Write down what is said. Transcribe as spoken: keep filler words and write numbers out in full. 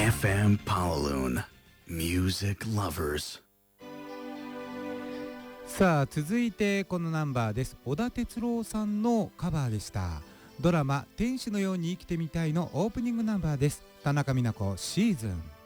エフエム Pawaloon Music Lovers。 さあ続いてこのナンバーです。小田哲郎さんのカバーでした。ドラマ天使のように生きてみたいのオープニングナンバーです。田中美奈子シーズン。